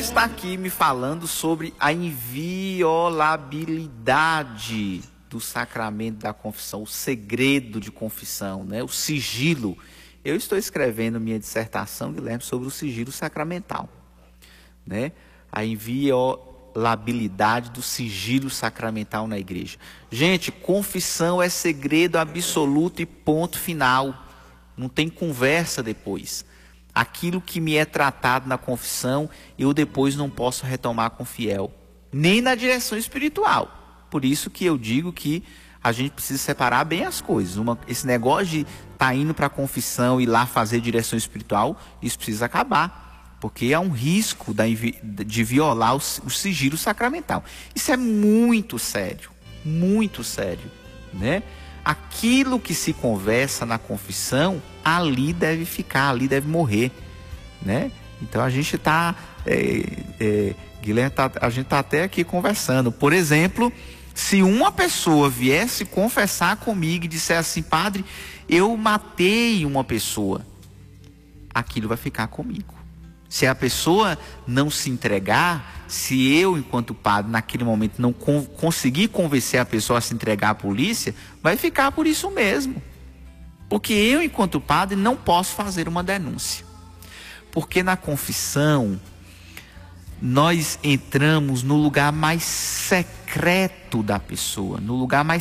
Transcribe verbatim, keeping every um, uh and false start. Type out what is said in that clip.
está aqui me falando sobre a inviolabilidade do sacramento da confissão, o segredo de confissão, né? O sigilo. Eu estou escrevendo minha dissertação, Guilherme, sobre o sigilo sacramental, né? A inviolabilidade do sigilo sacramental na igreja. Gente, confissão é segredo absoluto e ponto final. Não tem conversa depois. Aquilo que me é tratado na confissão, eu depois não posso retomar com o fiel, nem na direção espiritual. Por isso que eu digo que a gente precisa separar bem as coisas. Uma, esse negócio de estar tá indo para a confissão e lá fazer direção espiritual, isso precisa acabar, porque há um risco da, de violar o, o sigilo sacramental. Isso é muito sério, muito sério, né? Aquilo que se conversa na confissão, ali deve ficar, ali deve morrer, né? Então a gente está, é, é, Guilherme, tá, a gente está até aqui conversando. Por exemplo, se uma pessoa viesse confessar comigo e disser assim: padre, eu matei uma pessoa, aquilo vai ficar comigo. Se a pessoa não se entregar, se eu, enquanto padre, naquele momento não con- conseguir convencer a pessoa a se entregar à polícia, vai ficar por isso mesmo. Porque eu, enquanto padre, não posso fazer uma denúncia. Porque na confissão, nós entramos no lugar mais secreto da pessoa, no lugar mais